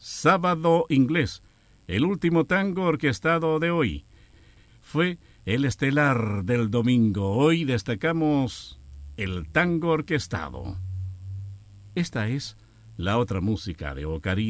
Sábado Inglés, el último tango orquestado de hoy. Fue el estelar del domingo. Hoy destacamos el tango orquestado. Esta es la otra música de Ocarina.